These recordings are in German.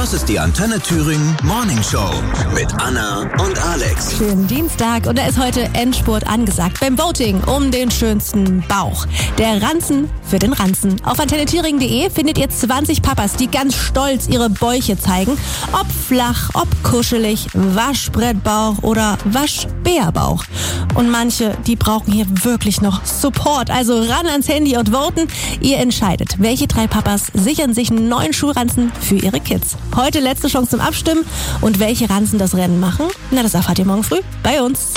Das ist die Antenne Thüringen Morning Show mit Anna und Alex. Schönen Dienstag und da ist heute Endspurt angesagt beim Voting um den schönsten Bauch. Der Ranzen für den Ranzen. Auf antennethüringen.de findet ihr 20 Papas, die ganz stolz ihre Bäuche zeigen. Ob flach, ob kuschelig, Waschbrettbauch oder Waschbärbauch. Und manche, die brauchen hier wirklich noch Support. Also ran ans Handy und voten. Ihr entscheidet, welche 3 Papas sichern sich einen neuen Schulranzen für ihre Kids. Heute letzte Chance zum Abstimmen. Und welche Ranzen das Rennen machen? Na, das erfahrt ihr morgen früh bei uns.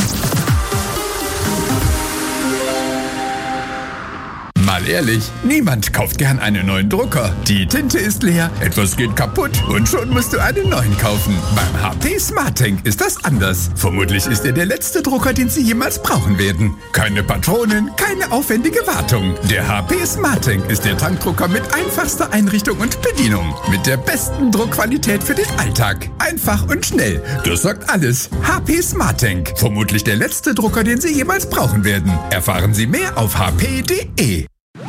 Mal ehrlich, niemand kauft gern einen neuen Drucker. Die Tinte ist leer, etwas geht kaputt und schon musst du einen neuen kaufen. Beim HP SmartTank ist das anders. Vermutlich ist er der letzte Drucker, den Sie jemals brauchen werden. Keine Patronen, keine aufwendige Wartung. Der HP SmartTank ist der Tankdrucker mit einfachster Einrichtung und Bedienung. Mit der besten Druckqualität für den Alltag. Einfach und schnell. Das sagt alles. HP SmartTank. Vermutlich der letzte Drucker, den Sie jemals brauchen werden. Erfahren Sie mehr auf hp.de.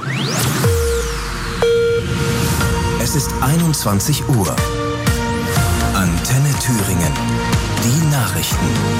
Es ist 21 Uhr. Antenne Thüringen. Die Nachrichten.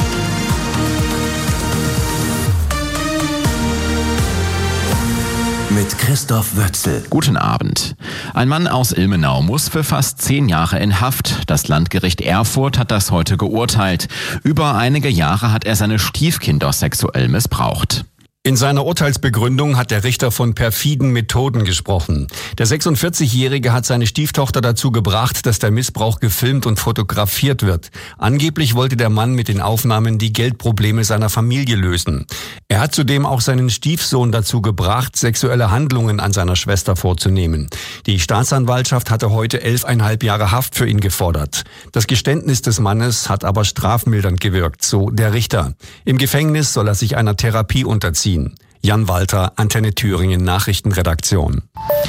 Mit Christoph Wötzel. Guten Abend. Ein Mann aus Ilmenau muss für fast 10 Jahre in Haft. Das Landgericht Erfurt hat das heute geurteilt. Über einige Jahre hat er seine Stiefkinder sexuell missbraucht. In seiner Urteilsbegründung hat der Richter von perfiden Methoden gesprochen. Der 46-Jährige hat seine Stieftochter dazu gebracht, dass der Missbrauch gefilmt und fotografiert wird. Angeblich wollte der Mann mit den Aufnahmen die Geldprobleme seiner Familie lösen. Er hat zudem auch seinen Stiefsohn dazu gebracht, sexuelle Handlungen an seiner Schwester vorzunehmen. Die Staatsanwaltschaft hatte heute 11,5 Jahre Haft für ihn gefordert. Das Geständnis des Mannes hat aber strafmildernd gewirkt, so der Richter. Im Gefängnis soll er sich einer Therapie unterziehen. Jan Walter, Antenne Thüringen Nachrichtenredaktion.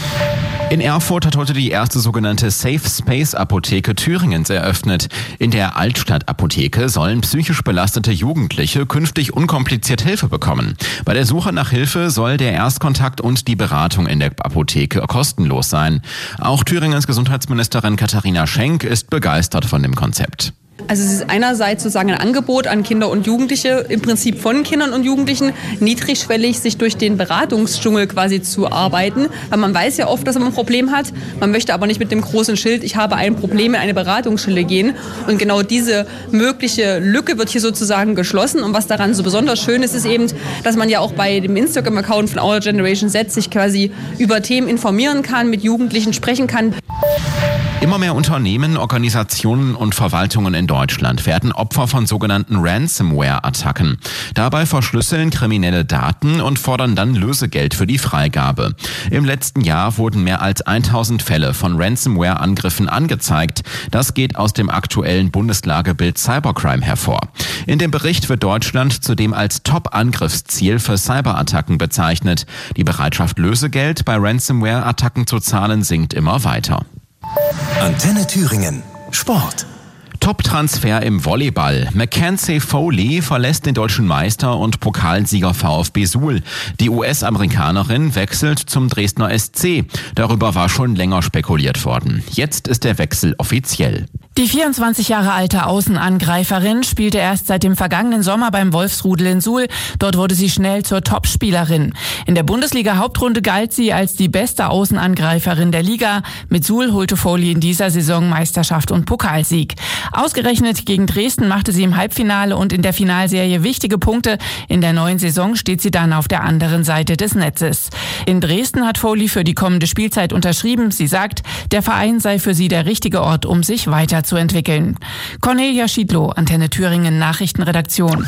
In Erfurt hat heute die erste sogenannte Safe Space Apotheke Thüringens eröffnet. In der Altstadt-Apotheke sollen psychisch belastete Jugendliche künftig unkompliziert Hilfe bekommen. Bei der Suche nach Hilfe soll der Erstkontakt und die Beratung in der Apotheke kostenlos sein. Auch Thüringens Gesundheitsministerin Katharina Schenk ist begeistert von dem Konzept. Also es ist einerseits sozusagen ein Angebot an Kinder und Jugendliche, im Prinzip von Kindern und Jugendlichen, niedrigschwellig sich durch den Beratungsdschungel quasi zu arbeiten. Weil man weiß ja oft, dass man ein Problem hat. Man möchte aber nicht mit dem großen Schild, ich habe ein Problem, in eine Beratungsstelle gehen. Und genau diese mögliche Lücke wird hier sozusagen geschlossen. Und was daran so besonders schön ist, ist eben, dass man ja auch bei dem Instagram-Account von Our Generation Z sich quasi über Themen informieren kann, mit Jugendlichen sprechen kann. Immer mehr Unternehmen, Organisationen und Verwaltungen in Deutschland werden Opfer von sogenannten Ransomware-Attacken. Dabei verschlüsseln Kriminelle Daten und fordern dann Lösegeld für die Freigabe. Im letzten Jahr wurden mehr als 1000 Fälle von Ransomware-Angriffen angezeigt. Das geht aus dem aktuellen Bundeslagebild Cybercrime hervor. In dem Bericht wird Deutschland zudem als Top-Angriffsziel für Cyberattacken bezeichnet. Die Bereitschaft, Lösegeld bei Ransomware-Attacken zu zahlen, sinkt immer weiter. Antenne Thüringen. Sport. Top-Transfer im Volleyball. Mackenzie Foley verlässt den deutschen Meister und Pokalsieger VfB Suhl. Die US-Amerikanerin wechselt zum Dresdner SC. Darüber war schon länger spekuliert worden. Jetzt ist der Wechsel offiziell. Die 24 Jahre alte Außenangreiferin spielte erst seit dem vergangenen Sommer beim Wolfsrudel in Suhl. Dort wurde sie schnell zur Topspielerin. In der Bundesliga-Hauptrunde galt sie als die beste Außenangreiferin der Liga. Mit Suhl holte Foley in dieser Saison Meisterschaft und Pokalsieg. Ausgerechnet gegen Dresden machte sie im Halbfinale und in der Finalserie wichtige Punkte. In der neuen Saison steht sie dann auf der anderen Seite des Netzes. In Dresden hat Foley für die kommende Spielzeit unterschrieben. Sie sagt, der Verein sei für sie der richtige Ort, um sich weiterzuentwickeln. Cornelia Schiedlow, Antenne Thüringen Nachrichtenredaktion.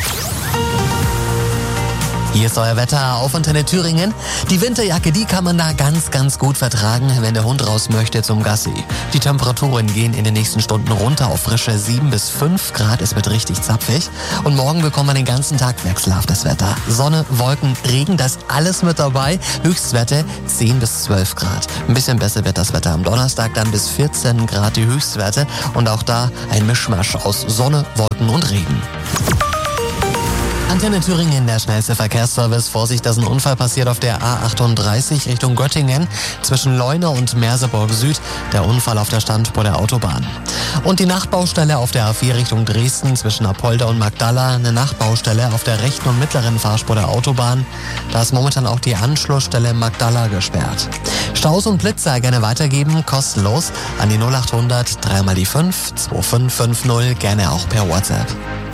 Hier ist euer Wetter auf Antenne Thüringen. Die Winterjacke, die kann man da ganz, ganz gut vertragen, wenn der Hund raus möchte zum Gassi. Die Temperaturen gehen in den nächsten Stunden runter auf frische 7 bis 5 Grad. Es wird richtig zapfig. Und morgen bekommt man den ganzen Tag wechselhaftes Wetter. Sonne, Wolken, Regen, das alles mit dabei. Höchstwerte 10 bis 12 Grad. Ein bisschen besser wird das Wetter am Donnerstag, dann bis 14 Grad die Höchstwerte. Und auch da ein Mischmasch aus Sonne, Wolken und Regen. Antenne Thüringen, der schnellste Verkehrsservice. Vorsicht, da ist ein Unfall passiert auf der A38 Richtung Göttingen zwischen Leuna und Merseburg Süd. Der Unfall auf der Standspur der Autobahn. Und die Nachtbaustelle auf der A4 Richtung Dresden zwischen Apolda und Magdala. Eine Nachtbaustelle auf der rechten und mittleren Fahrspur der Autobahn. Da ist momentan auch die Anschlussstelle Magdala gesperrt. Staus und Blitzer gerne weitergeben, kostenlos an die 0800 3 mal die 5 2550, gerne auch per WhatsApp.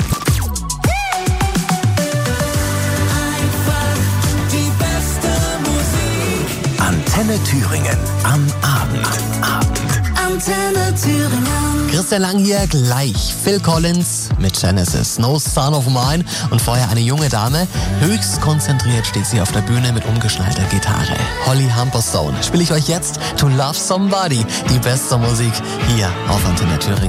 Antenne Thüringen am Abend. Antenne Thüringen. Christian Lang hier, gleich Phil Collins mit Genesis, No Son of Mine und vorher eine junge Dame. Höchst konzentriert steht sie auf der Bühne mit umgeschnallter Gitarre. Holly Humberstone spiele ich euch jetzt To Love Somebody, die beste Musik hier auf Antenne Thüringen.